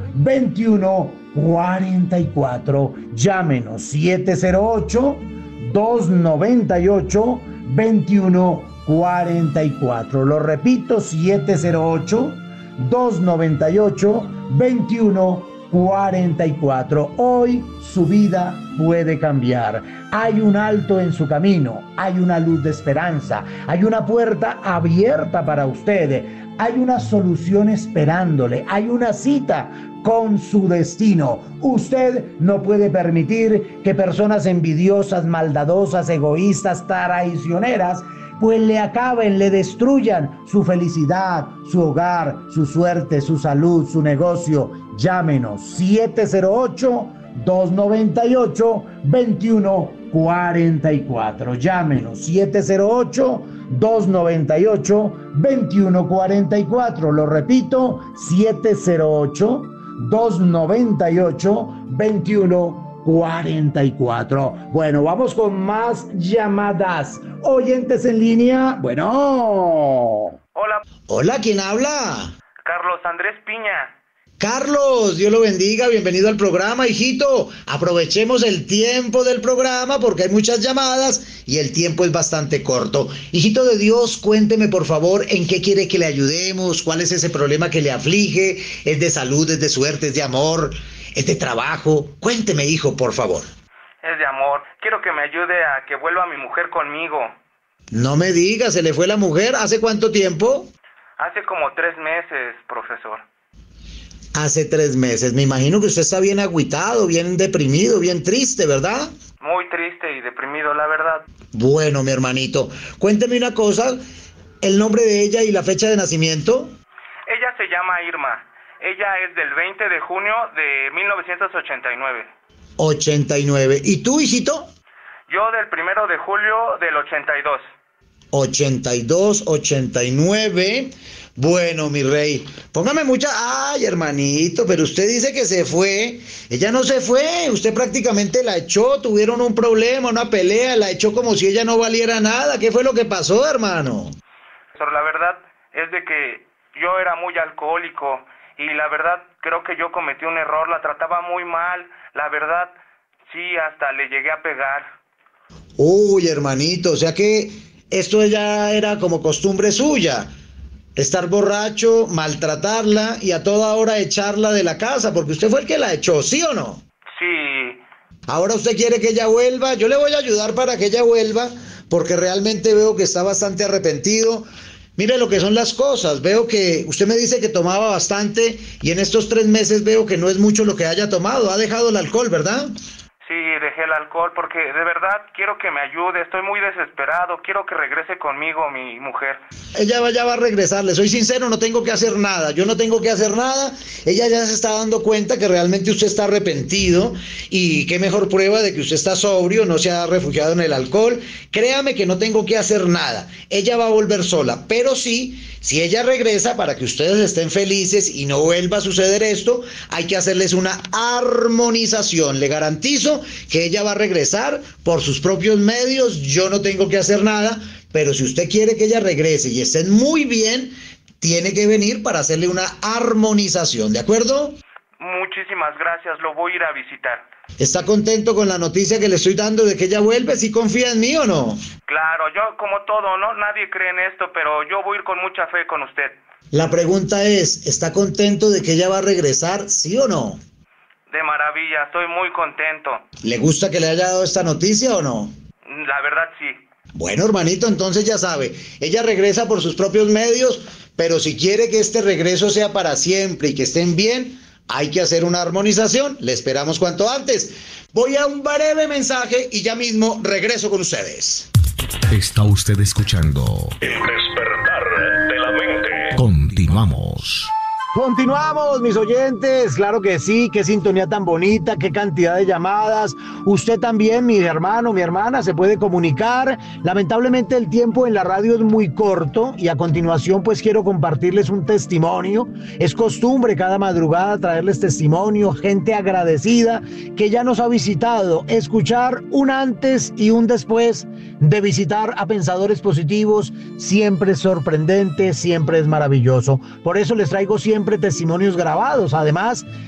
708-298-2144. Llámenos 708-298-2144. Lo repito, 708-298-2144. Hoy su vida puede cambiar. Hay un alto en su camino, hay una luz de esperanza, hay una puerta abierta para usted, hay una solución esperándole, hay una cita con su destino. Usted no puede permitir que personas envidiosas, maldadosas, egoístas, traicioneras pues le acaben, le destruyan su felicidad, su hogar, su suerte, su salud, su negocio. Llámenos 708-298-2144. Llámenos 708-298-2144. Lo repito, 708-298-2144. Bueno, vamos con más llamadas. Oyentes en línea. Bueno. Hola. Hola, ¿quién habla? Carlos Andrés Piña. Carlos, Dios lo bendiga, bienvenido al programa, hijito. Aprovechemos el tiempo del programa porque hay muchas llamadas y el tiempo es bastante corto. Hijito de Dios, cuénteme por favor en qué quiere que le ayudemos, cuál es ese problema que le aflige, es de salud, es de suerte, es de amor, es de trabajo. Cuénteme, hijo, por favor. Es de amor. Quiero que me ayude a que vuelva mi mujer conmigo. No me diga, ¿se le fue la mujer? ¿Hace cuánto tiempo? Hace como 3 meses, profesor. Hace 3 meses. Me imagino que usted está bien agüitado, bien deprimido, bien triste, ¿verdad? Muy triste y deprimido, la verdad. Bueno, mi hermanito, cuénteme una cosa, el nombre de ella y la fecha de nacimiento. Ella se llama Irma. Ella es del 20 de junio de 1989. 89. ¿Y tú, hijito? Yo del 1 de julio del 82. 82, 89. Bueno, mi rey, póngame mucha... Ay, hermanito, pero usted dice que se fue. Ella no se fue, usted prácticamente la echó, tuvieron un problema, una pelea, la echó como si ella no valiera nada. ¿Qué fue lo que pasó, hermano? Pero la verdad es de que yo era muy alcohólico y la verdad creo que yo cometí un error, la trataba muy mal, la verdad sí, hasta le llegué a pegar. Uy, hermanito, o sea que esto ya era como costumbre suya. Estar borracho, maltratarla y a toda hora echarla de la casa, porque usted fue el que la echó, ¿sí o no? Sí. Ahora usted quiere que ella vuelva, yo le voy a ayudar para que ella vuelva, porque realmente veo que está bastante arrepentido. Mire lo que son las cosas, veo que usted me dice que tomaba bastante y en estos 3 meses veo que no es mucho lo que haya tomado, ha dejado el alcohol, ¿verdad? Sí, dejé el alcohol porque de verdad quiero que me ayude, estoy muy desesperado, quiero que regrese conmigo mi mujer. Ella ya va a regresar, le soy sincero, no tengo que hacer nada, yo no tengo que hacer nada, ella ya se está dando cuenta que realmente usted está arrepentido y qué mejor prueba de que usted está sobrio, no se ha refugiado en el alcohol. Créame que no tengo que hacer nada, ella va a volver sola, pero sí, si ella regresa para que ustedes estén felices y no vuelva a suceder esto, hay que hacerles una armonización, le garantizo que ella va a regresar por sus propios medios, yo no tengo que hacer nada, pero si usted quiere que ella regrese y estén muy bien, tiene que venir para hacerle una armonización, ¿de acuerdo? Muchísimas gracias, lo voy a ir a visitar. ¿Está contento con la noticia que le estoy dando de que ella vuelve? ¿Sí confía en mí o no? Claro, yo como todo, ¿no? Nadie cree en esto, pero yo voy a ir con mucha fe con usted. La pregunta es, ¿está contento de que ella va a regresar, sí o no? De maravilla, estoy muy contento. ¿Le gusta que le haya dado esta noticia o no? La verdad sí. Bueno, hermanito, entonces ya sabe, ella regresa por sus propios medios, pero si quiere que este regreso sea para siempre y que estén bien, hay que hacer una armonización. Le esperamos cuanto antes. Voy a un breve mensaje y ya mismo regreso con ustedes. Está usted escuchando El despertar de la mente. Continuamos. Continuamos, mis oyentes, claro que sí, qué sintonía tan bonita, qué cantidad de llamadas. Usted también, mi hermano, mi hermana, se puede comunicar. Lamentablemente el tiempo en la radio es muy corto y a continuación pues quiero compartirles un testimonio. Es costumbre cada madrugada traerles testimonio, gente agradecida que ya nos ha visitado, escuchar un antes y un después de visitar a Pensadores Positivos, siempre es sorprendente, siempre es maravilloso. Por eso les traigo siempre testimonios grabados. Además,